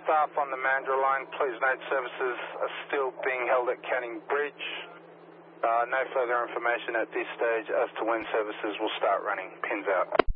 staff on the Mandurah line, please note services are still being held at Canning Bridge. No further information at this stage as to when services will start running. Pins out.